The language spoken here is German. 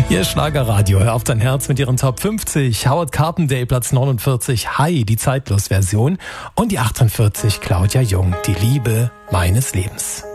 Hier ist Schlagerradio. Hör auf dein Herz mit ihren Top 50. Howard Carpendale, Platz 49. Hi, die Zeitlos-Version. Und die 48, Claudia Jung, die Liebe meines Lebens.